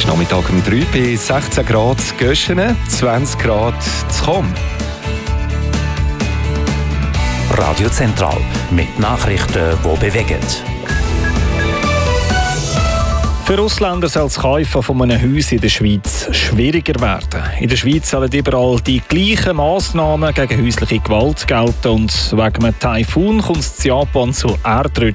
ist Nachmittag um 3 bei 16 Grad Göschenen, 20 Grad zu Cham. Radio Zentral mit Nachrichten, die bewegen. Für Ausländer soll das Kaufen von einem Haus in der Schweiz schwieriger werden. In der Schweiz sollen überall die gleichen Massnahmen gegen häusliche Gewalt gelten und wegen einem Taifun kommt es in Japan zu Erdrutschen